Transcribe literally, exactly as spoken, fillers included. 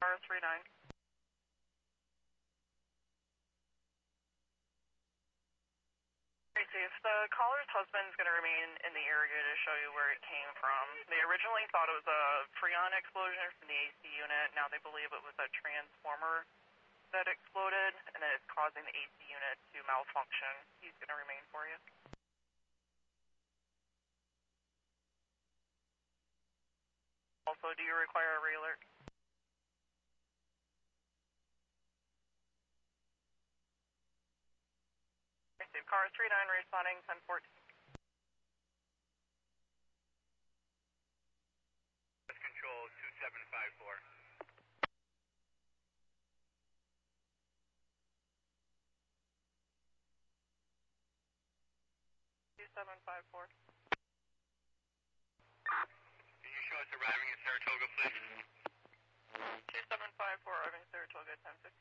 R three nine. Tracy, if the caller's husband's going to remain in the area to show you where it came from, they originally thought it was a freon explosion from the A C unit. Now they believe it was a transformer that exploded, and then it's causing the A C unit to malfunction. He's going to remain for you. Also, do you require a re-alert? Car three nine responding ten fourteen. Control two seven five four. two seven five four. Can you show us arriving at Saratoga, please? two seven five four, arriving Saratoga ten fifteen.